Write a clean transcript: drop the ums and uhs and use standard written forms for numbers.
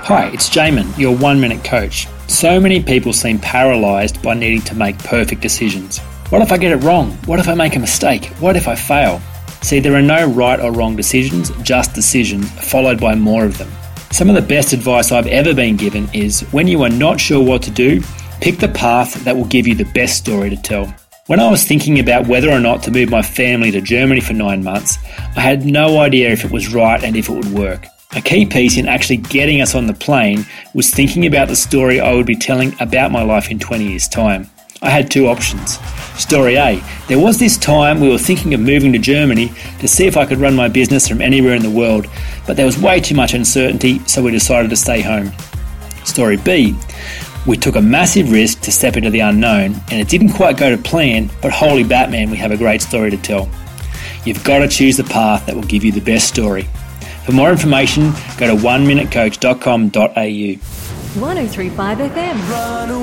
Hi, it's Jamin, your 1 Minute Coach. So many people seem paralysed by needing to make perfect decisions. What if I get it wrong? What if I make a mistake? What if I fail? See, there are no right or wrong decisions, just decisions, followed by more of them. Some of the best advice I've ever been given is, when you are not sure what to do, pick the path that will give you the best story to tell. When I was thinking about whether or not to move my family to Germany for 9 months, I had no idea if it was right and if it would work. A key piece in actually getting us on the plane was thinking about the story I would be telling about my life in 20 years' time. I had two options. Story A: there was this time we were thinking of moving to Germany to see if I could run my business from anywhere in the world, but there was way too much uncertainty, so we decided to stay home. Story B: we took a massive risk to step into the unknown, and it didn't quite go to plan, but holy Batman, we have a great story to tell. You've got to choose the path that will give you the best story. For more information, go to oneminutecoach.com.au. 103.5 FM.